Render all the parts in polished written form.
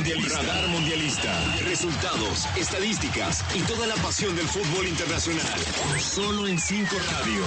Radar Mundialista. Resultados, estadísticas y toda la pasión del fútbol internacional. Solo en 5 Radio.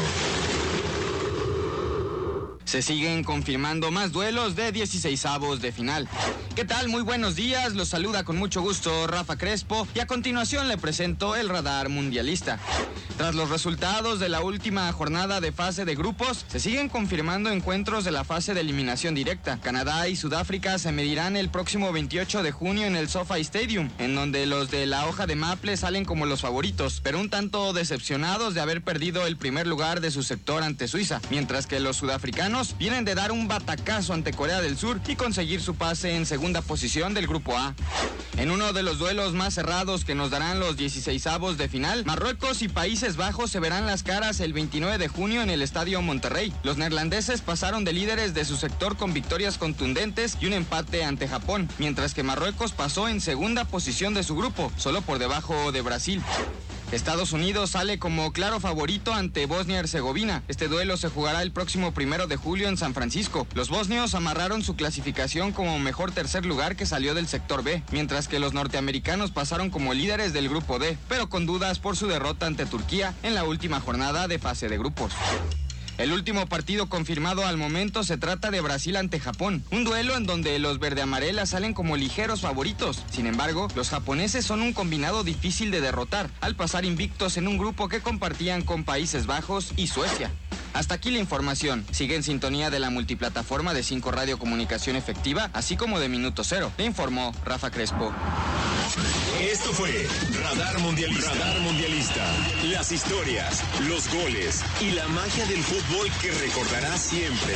Se siguen confirmando más duelos de 16avos de final. ¿Qué tal? Muy buenos días, los saluda con mucho gusto Rafa Crespo y a continuación le presento el Radar Mundialista. Tras los resultados de la última jornada de fase de grupos, se siguen confirmando encuentros de la fase de eliminación directa. Canadá y Sudáfrica se medirán el próximo 28 de junio en el SoFi Stadium, en donde los de la hoja de maple salen como los favoritos, pero un tanto decepcionados de haber perdido el primer lugar de su sector ante Suiza, mientras que los sudafricanos vienen de dar un batacazo ante Corea del Sur y conseguir su pase en segunda posición del Grupo A. En uno de los duelos más cerrados que nos darán los 16avos de final, Marruecos y Países Bajos se verán las caras el 29 de junio en el Estadio Monterrey. Los neerlandeses pasaron de líderes de su sector con victorias contundentes y un empate ante Japón, mientras que Marruecos pasó en segunda posición de su grupo, solo por debajo de Brasil. Estados Unidos sale como claro favorito ante Bosnia-Herzegovina. Este duelo se jugará el próximo 1 de julio en San Francisco. Los bosnios amarraron su clasificación como mejor tercer lugar que salió del sector B, mientras que los norteamericanos pasaron como líderes del grupo D, pero con dudas por su derrota ante Turquía en la última jornada de fase de grupos. El último partido confirmado al momento se trata de Brasil ante Japón, un duelo en donde los verde-amarelas salen como ligeros favoritos. Sin embargo, los japoneses son un combinado difícil de derrotar, al pasar invictos en un grupo que compartían con Países Bajos y Suecia. Hasta aquí la información. Sigue en sintonía de la multiplataforma de 5 Radio Comunicación Efectiva, así como de Minuto Cero. Le informó Rafa Crespo. Esto fue Radar Mundialista. Radar Mundialista. Las historias, los goles y la magia del fútbol que recordarás siempre.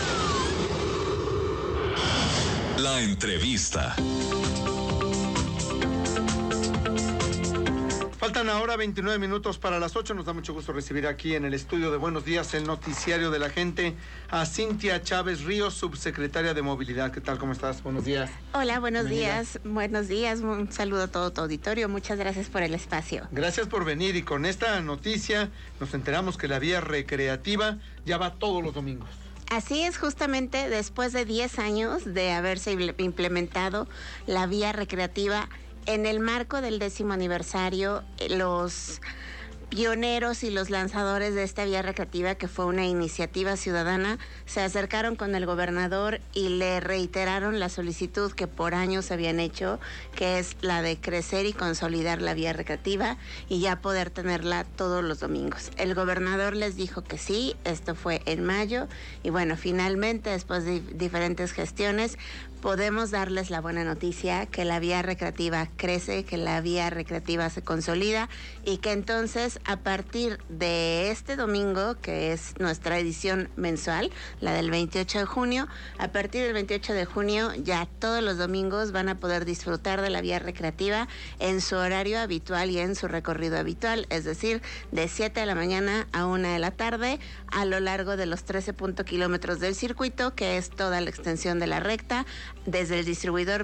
La entrevista. Faltan ahora 29 minutos para las 8. Nos da mucho gusto recibir aquí en el estudio de Buenos Días, el noticiario de la gente, a Cintia Chávez Ríos, subsecretaria de Movilidad. ¿Qué tal? ¿Cómo estás? Buenos días. Hola, buenos Bienvenida. días. Buenos días. Un saludo a todo tu auditorio. Muchas gracias por el espacio. Gracias por venir, y con esta noticia nos enteramos que la vía recreativa ya va todos los domingos. Así es, justamente después de 10 años de haberse implementado la vía recreativa. En el marco del 10º aniversario, los pioneros y los lanzadores de esta vía recreativa, que fue una iniciativa ciudadana, se acercaron con el gobernador y le reiteraron la solicitud que por años habían hecho, que es la de crecer y consolidar la vía recreativa y ya poder tenerla todos los domingos. El gobernador les dijo que sí, esto fue en mayo, y bueno, finalmente, después de diferentes gestiones, podemos darles la buena noticia que la vía recreativa crece, que la vía recreativa se consolida y que entonces a partir de este domingo, que es nuestra edición mensual, la del 28 de junio, a partir del 28 de junio ya todos los domingos van a poder disfrutar de la vía recreativa en su horario habitual y en su recorrido habitual, es decir, de 7 de la mañana a 1 de la tarde a lo largo de los 13 kilómetros del circuito, que es toda la extensión de la recta, desde el distribuidor